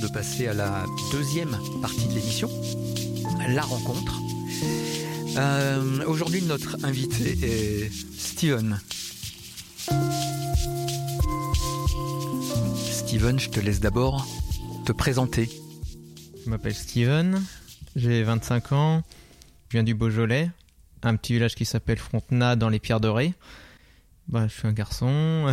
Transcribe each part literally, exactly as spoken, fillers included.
de passer à la deuxième partie de l'émission, la rencontre. Euh, aujourd'hui, notre invité est Steven. Steven, je te laisse d'abord te présenter. Je m'appelle Steven, j'ai vingt-cinq ans, je viens du Beaujolais, un petit village qui s'appelle Frontenat dans les Pierres de Ré. Bah, je suis un garçon.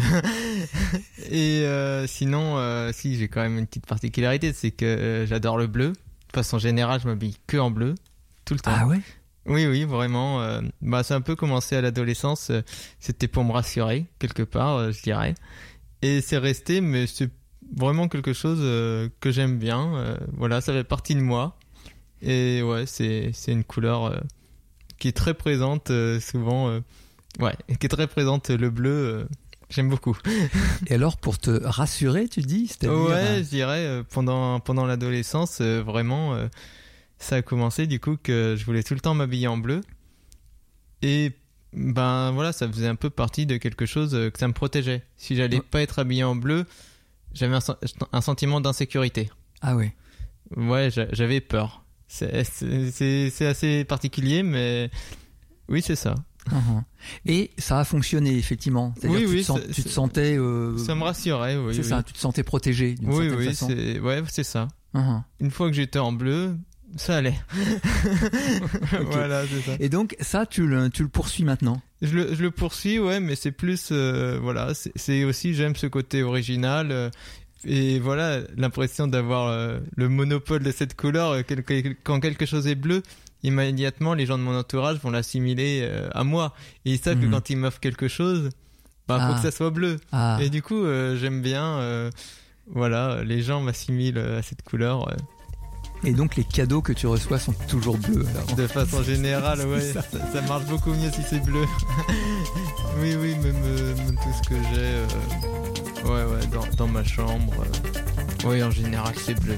Et euh, sinon, euh, si, j'ai quand même une petite particularité, c'est que euh, j'adore le bleu. De façon générale, je m'habille que en bleu, tout le temps. Ah ouais ? Oui, oui, vraiment. Euh, bah, ça a un peu commencé à l'adolescence. Euh, c'était pour me rassurer, quelque part, euh, je dirais. Et c'est resté, mais c'est vraiment quelque chose euh, que j'aime bien. Euh, voilà, ça fait partie de moi. Et ouais, c'est, c'est une couleur euh, qui est très présente, euh, souvent... Euh, Ouais, qui est très présente, le bleu, euh, j'aime beaucoup. Et alors, pour te rassurer, tu dis, c'est-à-dire... Ouais, je dirais, euh, pendant, pendant l'adolescence, euh, vraiment, euh, ça a commencé du coup que je voulais tout le temps m'habiller en bleu. Et ben voilà, ça faisait un peu partie de quelque chose euh, que ça me protégeait. Si j'allais Ouais. pas être habillé en bleu, j'avais un, sen- un sentiment d'insécurité. Ah ouais. Ouais, j'a- j'avais peur. C'est, c'est, c'est, c'est assez particulier, mais oui, c'est ça. Uh-huh. Et ça a fonctionné, effectivement. C'est-à-dire Oui, que tu, oui, te, sens- c'est- tu te c'est- sentais... Euh, Ça me rassurait, oui. c'est oui. ça, tu te sentais protégé, d'une Oui, certaine oui, façon. c'est, ouais, c'est ça. Uh-huh. Une fois que j'étais en bleu, ça allait. Voilà, c'est ça. Et donc, ça, tu le, tu le poursuis maintenant. Je le, je le poursuis, ouais, mais c'est plus, euh, voilà, c'est, c'est aussi, j'aime ce côté original, euh, et voilà, l'impression d'avoir euh, le monopole de cette couleur. euh, quel- quel- quand quelque chose est bleu, immédiatement, les gens de mon entourage vont l'assimiler euh, à moi. Et ils savent Mhm. que quand ils m'offrent quelque chose, bah, faut Ah. que ça soit bleu. Ah. Et du coup, euh, j'aime bien, euh, voilà, les gens m'assimilent euh, à cette couleur. euh, Et donc, les cadeaux que tu reçois sont toujours bleus, alors. De façon générale, C'est ouais, ça. ça. Ça marche beaucoup mieux si c'est bleu. Oui, oui, même, euh, même tout ce que j'ai, euh, ouais, ouais, dans, dans ma chambre. euh, Oui, en général, c'est bleu.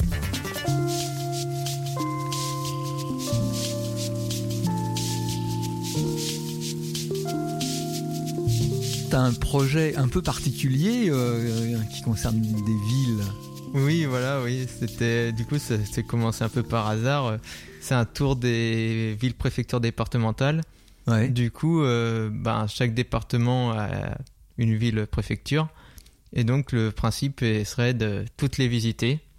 T'as un projet un peu particulier euh, qui concerne des villes. Oui, voilà, oui, c'était, du coup, ça s'est commencé un peu par hasard. C'est un tour des villes-préfectures départementales. Ouais. Du coup, euh, ben, chaque département a une ville-préfecture. Et donc, le principe est- serait de toutes les visiter.